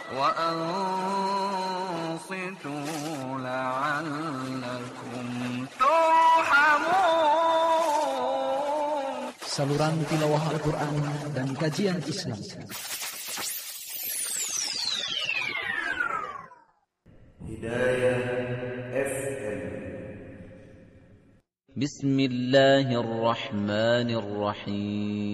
وأنصتوا لعلكم ترحمون. Saluran tilawah Al-Quran dan kajian Islam. Hidayah FM. Bismillahirrahmanirrahim.